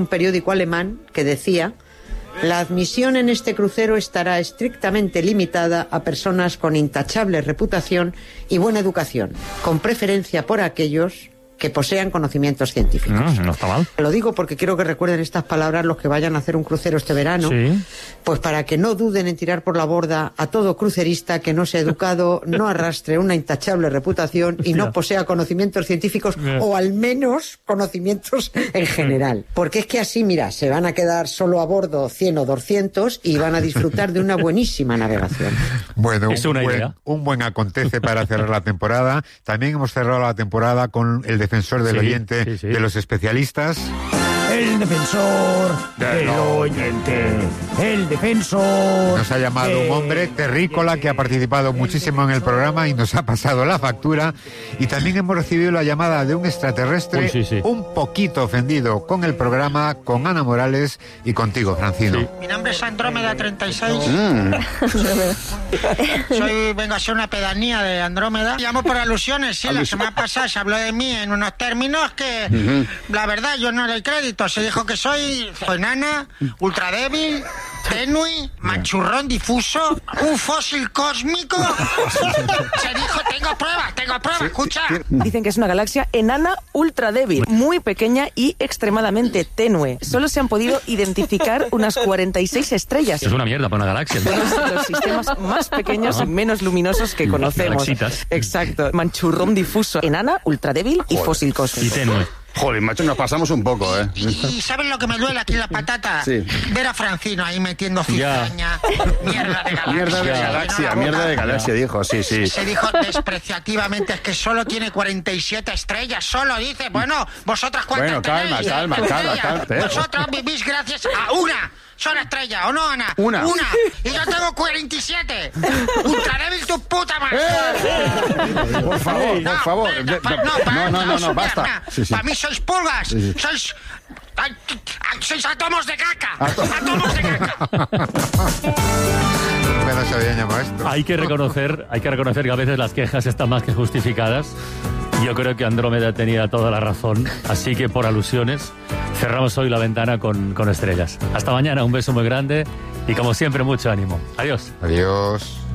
un periódico alemán que decía: la admisión en este crucero estará estrictamente limitada a personas con intachable reputación y buena educación, con preferencia por aquellos que posean conocimientos científicos. No está mal. Lo digo porque quiero que recuerden estas palabras los que vayan a hacer un crucero este verano, sí, pues para que no duden en tirar por la borda a todo crucerista que no sea educado, no arrastre una intachable reputación y no posea conocimientos científicos, o al menos conocimientos en general. Porque es que así, mira, se van a quedar solo a bordo 100 o 200 y van a disfrutar de una buenísima navegación. Bueno, es un buen acontece para cerrar la temporada. También hemos cerrado la temporada con el defensor del oyente, de los especialistas. El defensor del oyente. El defensor. Nos ha llamado un hombre terrícola que ha participado muchísimo en el programa y nos ha pasado la factura. Y también hemos recibido la llamada de un extraterrestre un poquito ofendido con el programa, con Ana Morales y contigo, Francino. Mi nombre es Andrómeda 36. Vengo a ser una pedanía de Andrómeda. Llamo por alusiones, sí. La semana pasada se habló de mí en unos términos que, la verdad, yo no le doy crédito. Se dijo que soy enana, ultra débil, tenue, manchurrón difuso, un fósil cósmico. Se dijo, tengo pruebas, escucha. Dicen que es una galaxia enana, ultra débil, muy pequeña y extremadamente tenue. Solo se han podido identificar unas 46 estrellas. Es una mierda para una galaxia. Uno de los sistemas más pequeños y menos luminosos que conocemos. Galaxitas. Exacto. Manchurrón difuso, enana, ultra débil y fósil cósmico. Y tenue. Joder, macho, nos pasamos un poco, ¿eh? ¿Y sabes lo que me duele aquí en la patata? Sí. Ver a Francino ahí metiendo cizaña. Mierda de galaxia. Mierda de galaxia, dijo, sí. Se dijo despreciativamente, es que solo tiene 47 estrellas, solo dice. Bueno, ¿vosotras cuántas tenéis? Calma. Vosotros vivís gracias a una sola estrella, ¿o no, Ana? Una. Y yo tengo 47. Ultra débil tu puta madre. Por favor. No, basta. Para mí sois pulgas. Sois átomos de caca. Átomos de caca. Bueno, se había llamado esto. Hay que reconocer que a veces las quejas están más que justificadas. Yo creo que Andrómeda tenía toda la razón, así que por alusiones cerramos hoy la ventana con estrellas. Hasta mañana, un beso muy grande y como siempre mucho ánimo. Adiós. Adiós.